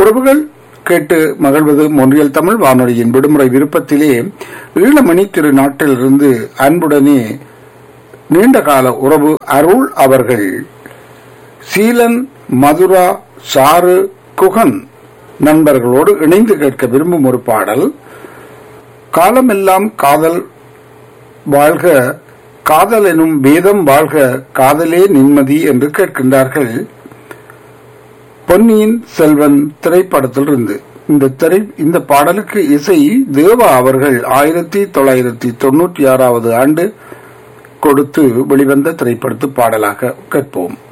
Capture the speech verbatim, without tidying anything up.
உறவுகள் கேட்டு மகிழ்வது மொன்றியல் தமிழ் வானொலியின் விடுமுறை விருப்பத்திலே ஈழமணி திருநாட்டிலிருந்து அன்புடனே நீண்டகால உறவு அருள் அவர்கள் சீலன் மதுரா சாரு குகன் நண்பர்களோடு இணைந்து கேட்க விரும்பும் ஒரு பாடல். காலமெல்லாம் காதல் வாழ்க, காதல் எனும் வேதம் வாழ்க, காதலே நிம்மதி என்று கேட்கின்றார்கள். பொன்னியின் செல்வன் திரைப்படத்திலிருந்து இந்த திரை இந்த பாடலுக்கு இசை தேவா அவர்கள் ஆயிரத்தி தொள்ளாயிரத்தி தொன்னூற்றி ஆறாவது ஆண்டு கொடுத்து வெளிவந்த திரைப்படத்து பாடலாக கேட்போம்.